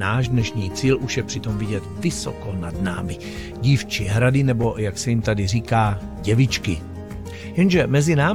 náš dnešní cíl už je přitom vidět vysoko nad námi. Dívčí hrady, nebo jak se jim tady říká, děvičky. Jenže mezi námi